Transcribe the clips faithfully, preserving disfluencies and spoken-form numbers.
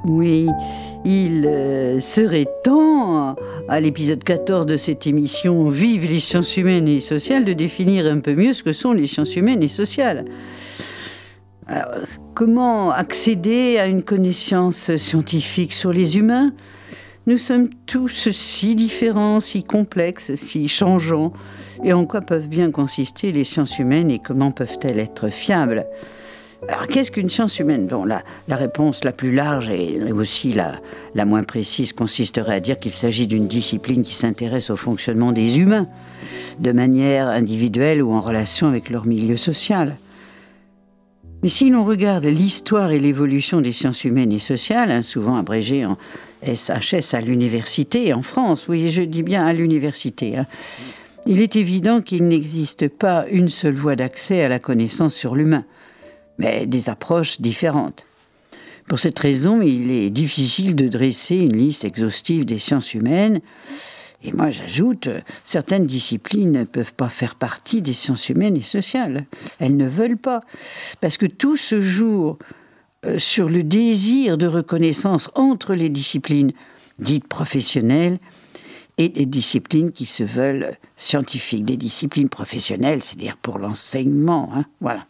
Oui, il euh, serait temps, à l'épisode quatorze de cette émission « Vive les sciences humaines et sociales », de définir un peu mieux ce que sont les sciences humaines et sociales. Alors, comment accéder à une connaissance scientifique sur les humains ? Nous sommes tous si différents, si complexes, si changeants. Et en quoi peuvent bien consister les sciences humaines et comment peuvent-elles être fiables ? Alors, qu'est-ce qu'une science humaine ? Bon, la, la réponse la plus large et aussi la, la moins précise consisterait à dire qu'il s'agit d'une discipline qui s'intéresse au fonctionnement des humains, de manière individuelle ou en relation avec leur milieu social. Mais si l'on regarde l'histoire et l'évolution des sciences humaines et sociales, hein, souvent abrégées en S H S à l'université, en France, oui, je dis bien à l'université, hein, il est évident qu'il n'existe pas une seule voie d'accès à la connaissance sur l'humain, mais des approches différentes. Pour cette raison, il est difficile de dresser une liste exhaustive des sciences humaines. Et moi, j'ajoute, certaines disciplines ne peuvent pas faire partie des sciences humaines et sociales. Elles ne veulent pas. Parce que tout se joue euh, sur le désir de reconnaissance entre les disciplines dites professionnelles et des disciplines qui se veulent scientifiques. Des disciplines professionnelles, c'est-à-dire pour l'enseignement. Hein, voilà.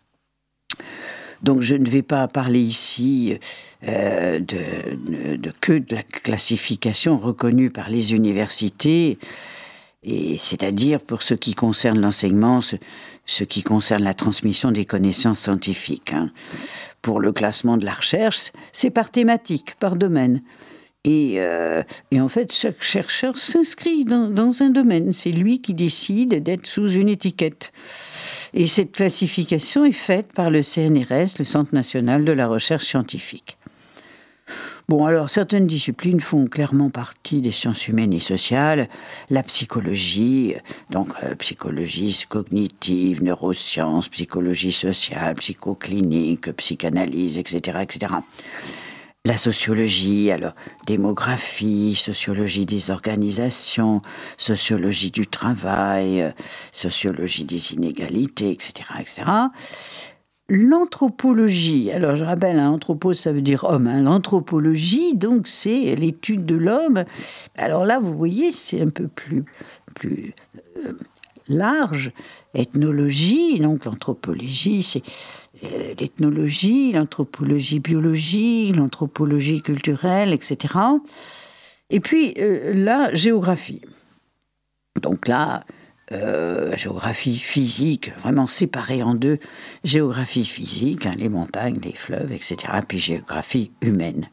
Donc je ne vais pas parler ici euh, de, de, de, que de la classification reconnue par les universités, et c'est-à-dire pour ce qui concerne l'enseignement, ce, ce qui concerne la transmission des connaissances scientifiques. Hein. Pour le classement de la recherche, c'est par thématique, par domaine. Et, euh, et en fait, chaque chercheur s'inscrit dans, dans un domaine. C'est lui qui décide d'être sous une étiquette. Et cette classification est faite par le C N R S, le Centre national de la recherche scientifique. Bon, alors, certaines disciplines font clairement partie des sciences humaines et sociales. La psychologie, donc euh, psychologie cognitive, neurosciences, psychologie sociale, psychoclinique, psychanalyse, et cetera, et cetera. La sociologie, alors démographie, sociologie des organisations, sociologie du travail, euh, sociologie des inégalités, et cetera, et cetera. L'anthropologie, alors je rappelle, hein, anthropo, ça veut dire homme. Hein. L'anthropologie, donc, c'est l'étude de l'homme. Alors là, vous voyez, c'est un peu plus, plus euh, large. Ethnologie, donc l'anthropologie, c'est euh, l'ethnologie, l'anthropologie biologie, l'anthropologie culturelle, et cetera. Et puis, euh, la géographie. Donc là, euh, géographie physique, vraiment séparée en deux. Géographie physique, hein, les montagnes, les fleuves, et cetera. Puis géographie humaine.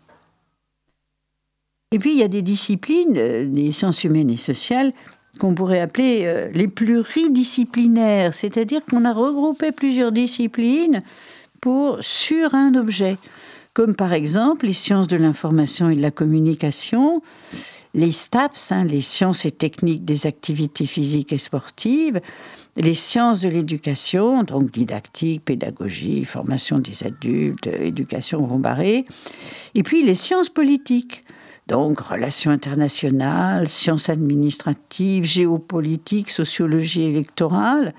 Et puis, il y a des disciplines, euh, des sciences humaines et sociales, qu'on pourrait appeler euh, les pluridisciplinaires, c'est-à-dire qu'on a regroupé plusieurs disciplines pour, sur un objet, comme par exemple les sciences de l'information et de la communication, les S T A P S, hein, les sciences et techniques des activités physiques et sportives, les sciences de l'éducation, donc didactique, pédagogie, formation des adultes, éducation comparée, et puis les sciences politiques, donc relations internationales, sciences administratives, géopolitique, sociologie électorale.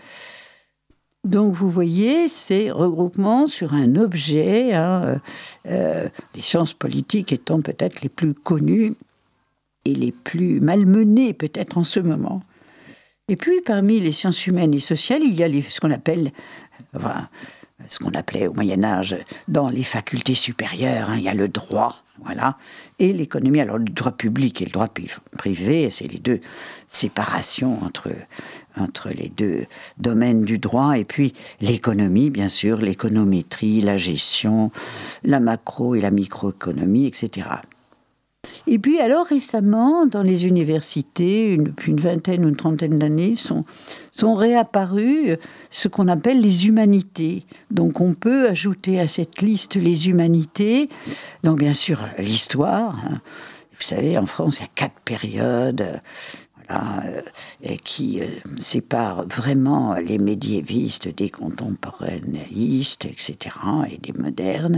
Donc vous voyez, ces regroupements sur un objet, hein, euh, les sciences politiques étant peut-être les plus connues et les plus malmenées peut-être en ce moment. Et puis parmi les sciences humaines et sociales, il y a les, ce qu'on appelle... Enfin, ce qu'on appelait au Moyen-Âge, dans les facultés supérieures, hein, il y a le droit, voilà, et l'économie. Alors le droit public et le droit privé, c'est les deux séparations entre, entre les deux domaines du droit, et puis l'économie, bien sûr, l'économétrie, la gestion, la macro et la microéconomie, et cetera. Et puis alors récemment, dans les universités, une, depuis une vingtaine ou une trentaine d'années, sont, sont réapparues ce qu'on appelle les humanités. Donc on peut ajouter à cette liste les humanités, donc bien sûr l'histoire. Hein. Vous savez, en France, il y a quatre périodes voilà, euh, qui euh, séparent vraiment les médiévistes des contemporanéistes, et cetera, et des modernes.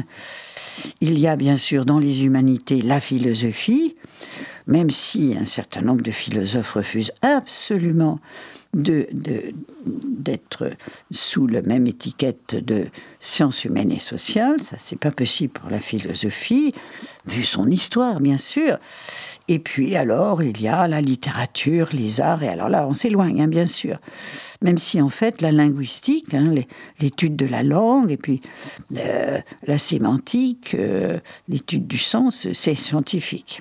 Il y a bien sûr dans les humanités la philosophie, même si un certain nombre de philosophes refusent absolument de, de, d'être sous la même étiquette de sciences humaines et sociales. Ça, c'est pas possible pour la philosophie. vu son histoire, bien sûr. Et puis alors, il y a la littérature, les arts, et alors là, on s'éloigne, hein, bien sûr. Même si, en fait, la linguistique, hein, l'étude de la langue, et puis euh, la sémantique, euh, l'étude du sens, c'est scientifique.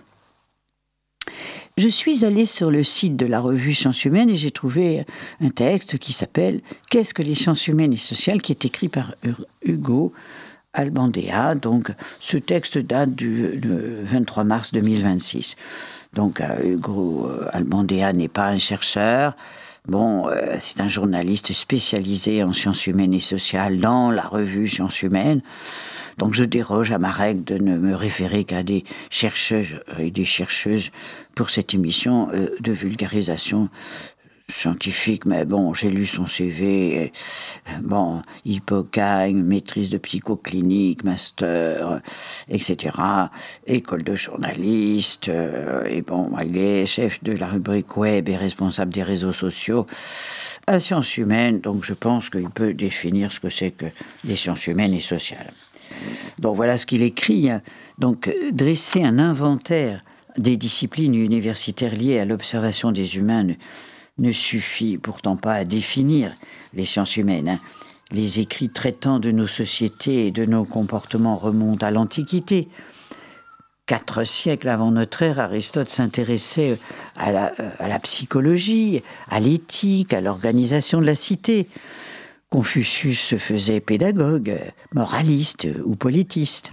Je suis allée sur le site de la revue Sciences Humaines et j'ai trouvé un texte qui s'appelle « Qu'est-ce que les sciences humaines et sociales ?» qui est écrit par Hugo Albandea. Donc, ce texte date du vingt-trois mars deux mille vingt-six. Donc, euh, Hugo Albandea n'est pas un chercheur. Bon, euh, c'est un journaliste spécialisé en sciences humaines et sociales dans la revue Sciences Humaines. Donc, je déroge à ma règle de ne me référer qu'à des chercheurs et des chercheuses pour cette émission euh, de vulgarisation scientifique, mais bon, j'ai lu son C V, bon, Hippocane, maîtrise de psychoclinique, master, et cetera, école de journaliste, euh, et bon, il est chef de la rubrique web et responsable des réseaux sociaux à Sciences Humaines, donc je pense qu'il peut définir ce que c'est que les sciences humaines et sociales. Donc voilà ce qu'il écrit, hein. Donc dresser un inventaire des disciplines universitaires liées à l'observation des humains ne, ne suffit pourtant pas à définir les sciences humaines. Hein. Les écrits traitant de nos sociétés et de nos comportements remontent à l'Antiquité. Quatre siècles avant notre ère, Aristote s'intéressait à la, à la psychologie, à l'éthique, à l'organisation de la cité. Confucius se faisait pédagogue, moraliste ou politiste.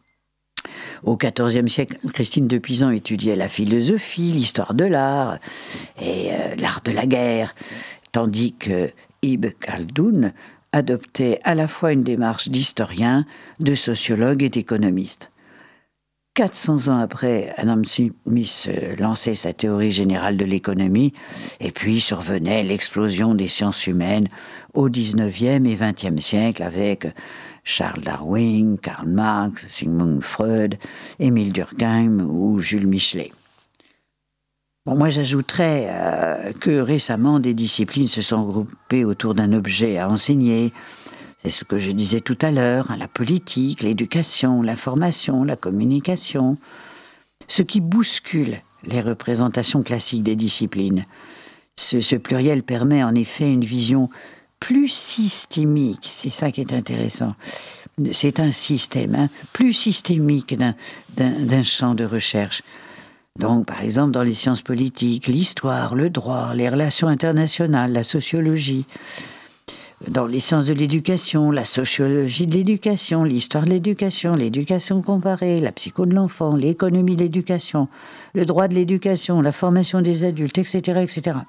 Au quatorzième siècle, Christine de Pisan étudiait la philosophie, l'histoire de l'art et euh, l'art de la guerre, tandis que Ibn Khaldoun adoptait à la fois une démarche d'historien, de sociologue et d'économiste. quatre cents ans après, Adam Smith lançait sa théorie générale de l'économie, et puis survenait l'explosion des sciences humaines au dix-neuvième et vingtième siècle avec Charles Darwin, Karl Marx, Sigmund Freud, Émile Durkheim ou Jules Michelet. Bon, moi, j'ajouterais euh, que récemment, des disciplines se sont regroupées autour d'un objet à enseigner. C'est ce que je disais tout à l'heure, hein, la politique, l'éducation, l'information, la communication. Ce qui bouscule les représentations classiques des disciplines. Ce, ce pluriel permet en effet une vision plus systémique, c'est ça qui est intéressant. C'est un système, hein, plus systémique d'un, d'un, d'un champ de recherche. Donc, par exemple, dans les sciences politiques, l'histoire, le droit, les relations internationales, la sociologie. Dans les sciences de l'éducation, la sociologie de l'éducation, l'histoire de l'éducation, l'éducation comparée, la psycho de l'enfant, l'économie de l'éducation, le droit de l'éducation, la formation des adultes, et cetera, et cetera.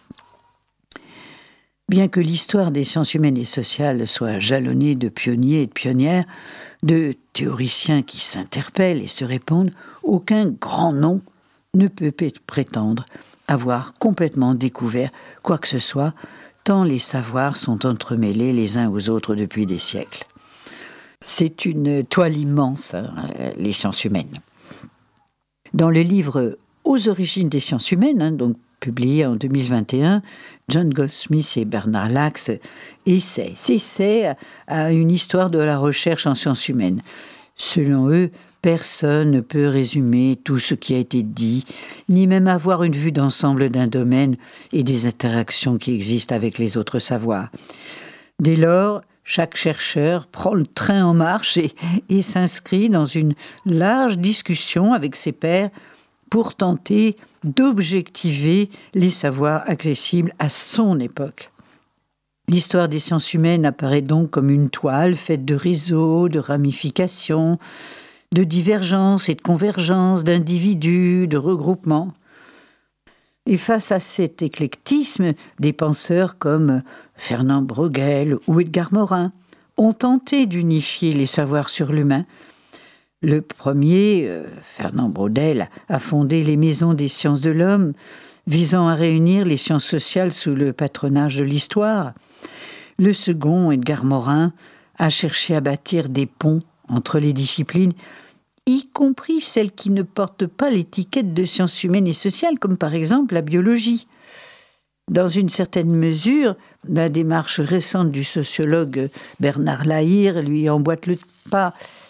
Bien que l'histoire des sciences humaines et sociales soit jalonnée de pionniers et de pionnières, de théoriciens qui s'interpellent et se répondent, aucun grand nom ne peut prétendre avoir complètement découvert quoi que ce soit, tant les savoirs sont entremêlés les uns aux autres depuis des siècles. C'est une toile immense, hein, les sciences humaines. Dans le livre « Aux origines des sciences humaines », hein, donc publié en deux mille vingt et un, John Goldsmith et Bernard Lax essaient, s'essaient à une histoire de la recherche en sciences humaines. Selon eux, personne ne peut résumer tout ce qui a été dit, ni même avoir une vue d'ensemble d'un domaine et des interactions qui existent avec les autres savoirs. Dès lors, chaque chercheur prend le train en marche et, et s'inscrit dans une large discussion avec ses pairs pour tenter d'objectiver les savoirs accessibles à son époque. L'histoire des sciences humaines apparaît donc comme une toile faite de réseaux, de ramifications, de divergences et de convergences, d'individus, de regroupements. Et face à cet éclectisme, des penseurs comme Fernand Braudel ou Edgar Morin ont tenté d'unifier les savoirs sur l'humain. Le premier, euh, Fernand Braudel, a fondé les Maisons des sciences de l'homme, visant à réunir les sciences sociales sous le patronage de l'histoire. Le second, Edgar Morin, a cherché à bâtir des ponts entre les disciplines, y compris celles qui ne portent pas l'étiquette de sciences humaines et sociales, comme par exemple la biologie. Dans une certaine mesure, la démarche récente du sociologue Bernard Lahire lui emboîte le pas.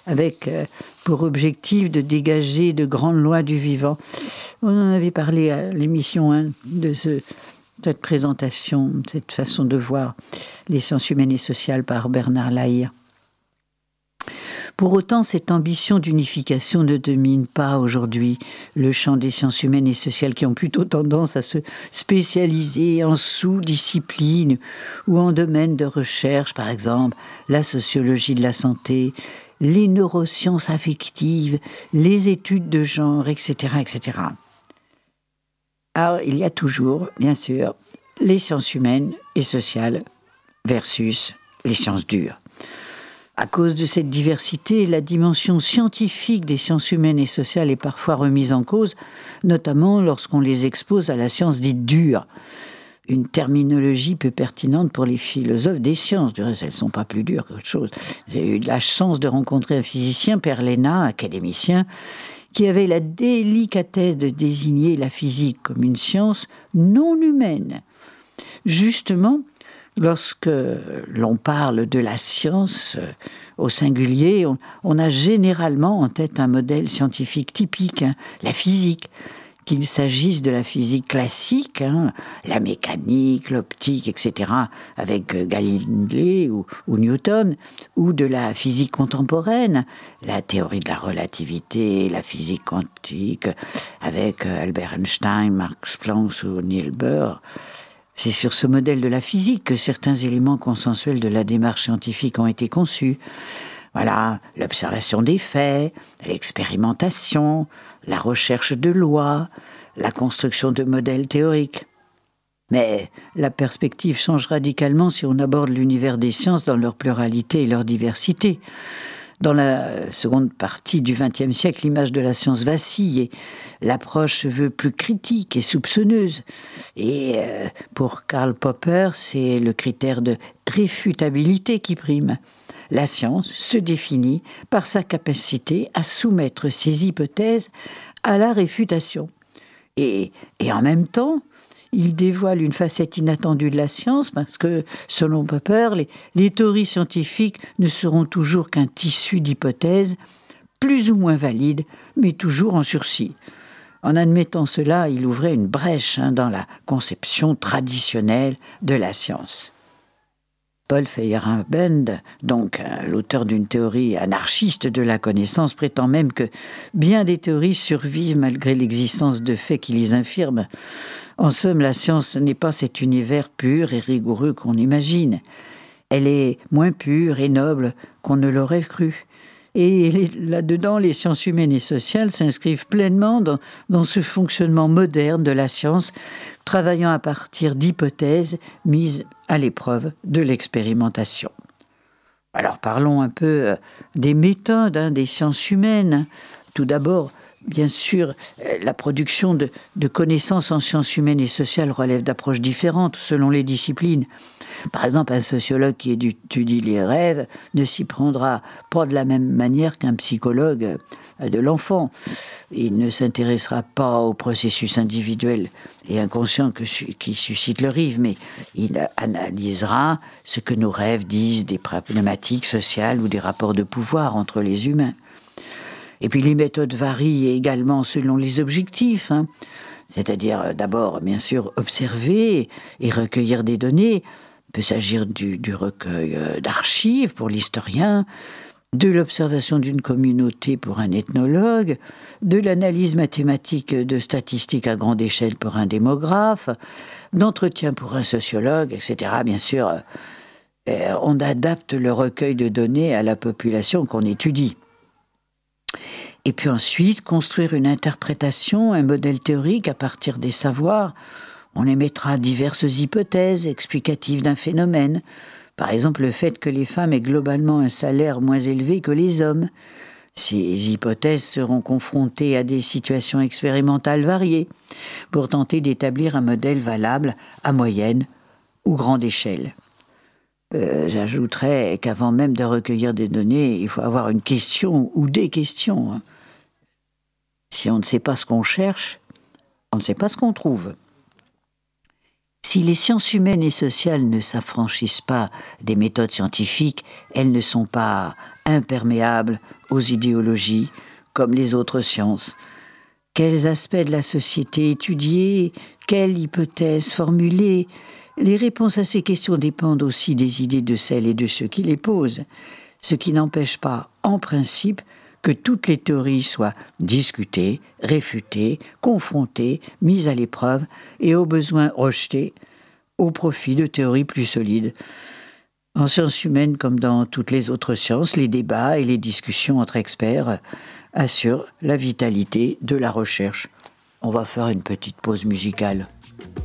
avec euh, pour objectif de dégager de grandes lois du vivant. On en avait parlé à l'émission un de ce, cette présentation, cette façon de voir les sciences humaines et sociales par Bernard Lahire. Pour autant, cette ambition d'unification ne domine pas aujourd'hui le champ des sciences humaines et sociales qui ont plutôt tendance à se spécialiser en sous-disciplines ou en domaines de recherche, par exemple la sociologie de la santé, les neurosciences affectives, les études de genre, et cetera, et cetera. Alors, il y a toujours, bien sûr, les sciences humaines et sociales versus les sciences dures. À cause de cette diversité, la dimension scientifique des sciences humaines et sociales est parfois remise en cause, notamment lorsqu'on les expose à la science dite dure. Une terminologie peu pertinente pour les philosophes des sciences. Du reste, elles ne sont pas plus dures qu'autre chose. J'ai eu la chance de rencontrer un physicien, Père Léna, académicien, qui avait la délicatesse de désigner la physique comme une science non humaine. Justement, lorsque l'on parle de la science euh, au singulier, on, on a généralement en tête un modèle scientifique typique, hein, la physique. Qu'il s'agisse de la physique classique, hein, la mécanique, l'optique, et cetera, avec euh, Galilée ou, ou Newton, ou de la physique contemporaine, la théorie de la relativité, la physique quantique, avec euh, Albert Einstein, Max Planck ou Niels Bohr. C'est sur ce modèle de la physique que certains éléments consensuels de la démarche scientifique ont été conçus. Voilà, l'observation des faits, l'expérimentation, la recherche de lois, la construction de modèles théoriques. Mais la perspective change radicalement si on aborde l'univers des sciences dans leur pluralité et leur diversité. Dans la seconde partie du vingtième siècle, l'image de la science vacille et l'approche se veut plus critique et soupçonneuse. Et euh, pour Karl Popper, c'est le critère de réfutabilité qui prime. La science se définit par sa capacité à soumettre ses hypothèses à la réfutation. Et, et en même temps, il dévoile une facette inattendue de la science parce que, selon Popper, les, les théories scientifiques ne seront toujours qu'un tissu d'hypothèses, plus ou moins valides, mais toujours en sursis. En admettant cela, il ouvrait une brèche hein, dans la conception traditionnelle de la science. Paul Feyerabend, donc euh, l'auteur d'une théorie anarchiste de la connaissance, prétend même que bien des théories survivent malgré l'existence de faits qui les infirment. En somme, la science n'est pas cet univers pur et rigoureux qu'on imagine. Elle est moins pure et noble qu'on ne l'aurait cru. Et les, là-dedans, les sciences humaines et sociales s'inscrivent pleinement dans, dans ce fonctionnement moderne de la science, travaillant à partir d'hypothèses mises à l'épreuve de l'expérimentation. Alors parlons un peu des méthodes hein, des sciences humaines. Tout d'abord, bien sûr, la production de, de connaissances en sciences humaines et sociales relève d'approches différentes selon les disciplines. Par exemple, un sociologue qui étudie les rêves ne s'y prendra pas de la même manière qu'un psychologue de l'enfant. Il ne s'intéressera pas au processus individuel et inconscient que, qui suscite le rêve, mais il analysera ce que nos rêves disent des problématiques sociales ou des rapports de pouvoir entre les humains. Et puis les méthodes varient également selon les objectifs, hein. C'est-à-dire d'abord, bien sûr, observer et recueillir des données. Il peut s'agir du, du recueil d'archives pour l'historien, de l'observation d'une communauté pour un ethnologue, de l'analyse mathématique de statistiques à grande échelle pour un démographe, d'entretien pour un sociologue, et cetera. Bien sûr, euh, on adapte le recueil de données à la population qu'on étudie. Et puis ensuite, construire une interprétation, un modèle théorique à partir des savoirs. On émettra diverses hypothèses explicatives d'un phénomène. Par exemple, le fait que les femmes aient globalement un salaire moins élevé que les hommes. Ces hypothèses seront confrontées à des situations expérimentales variées pour tenter d'établir un modèle valable à moyenne ou grande échelle. Euh, j'ajouterais qu'avant même de recueillir des données, il faut avoir une question ou des questions. Si on ne sait pas ce qu'on cherche, on ne sait pas ce qu'on trouve. Si les sciences humaines et sociales ne s'affranchissent pas des méthodes scientifiques, elles ne sont pas imperméables aux idéologies comme les autres sciences. Quels aspects de la société étudier? Quelles hypothèses formuler? Les réponses à ces questions dépendent aussi des idées de celles et de ceux qui les posent, ce qui n'empêche pas, en principe, que toutes les théories soient discutées, réfutées, confrontées, mises à l'épreuve et au besoin rejetées au profit de théories plus solides. En sciences humaines, comme dans toutes les autres sciences, les débats et les discussions entre experts assurent la vitalité de la recherche. On va faire une petite pause musicale.